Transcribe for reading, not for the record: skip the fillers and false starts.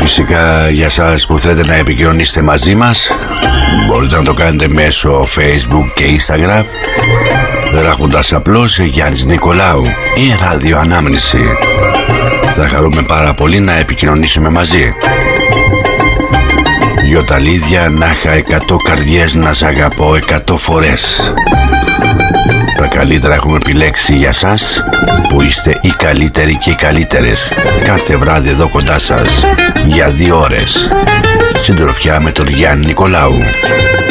Φυσικά για σας που θέλετε να επικοινωνήσετε μαζί μας, μπορείτε να το κάνετε μέσω Facebook και Instagram, γράφοντας απλώς Γιάννης Νικολάου ή ραδιοανάμνηση. Θα χαρούμε πάρα πολύ να επικοινωνήσουμε μαζί. Γιοταλίδια, να είχα 100 καρδιές να σ' αγαπώ 100 φορές. Τα καλύτερα έχουμε επιλέξει για σας, που είστε οι καλύτεροι και οι καλύτερες. Κάθε βράδυ εδώ κοντά σας για 2 ώρες. Συντροφιά με τον Γιάννη Νικολάου.